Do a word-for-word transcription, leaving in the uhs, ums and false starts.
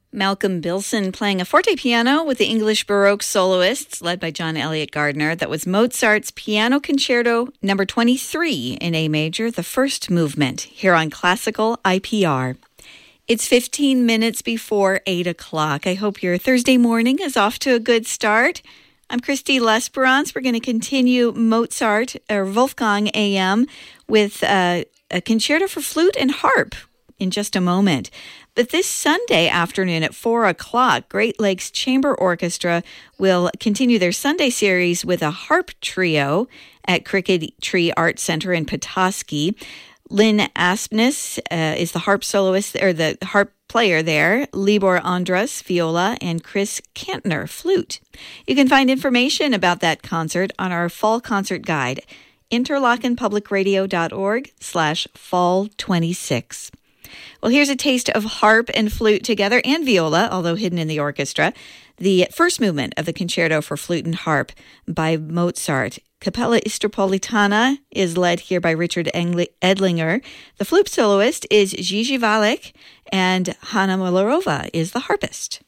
Malcolm Bilson playing a forte piano with the English Baroque soloists led by John Eliot Gardner. That was Mozart's Piano Concerto number twenty-three in A major, the first movement, here on Classical I P R. It's fifteen minutes before eight o'clock. I hope your Thursday morning is off to a good start. I'm Christy Lesperance. We're going to continue Mozart, or Wolfgang A M, with uh, a concerto for flute and harp in just a moment. But this Sunday afternoon at four o'clock, Great Lakes Chamber Orchestra will continue their Sunday series with a harp trio at Cricket Tree Art Center in Petoskey. Lynn Aspness uh, is the harp soloist, or the harp player there, Libor Andras, viola, and Chris Kantner, flute. You can find information about that concert on our fall concert guide, interlockenpublicradio.org slash fall 26. Well, here's a taste of harp and flute together, and viola, although hidden in the orchestra. The first movement of the Concerto for Flute and Harp by Mozart. Capella Istropolitana is led here by Richard Edlinger. The flute soloist is Gigi Valek, and Hanna Malarova is the harpist.